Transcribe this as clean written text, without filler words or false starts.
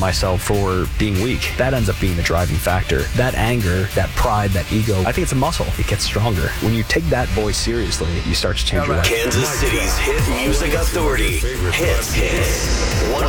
myself for being weak. That ends up being the driving factor. That anger, that pride, that ego, I think it's a muscle. It gets stronger. When you take that voice seriously, you start to change your life. Kansas City's hit music authority. Hits.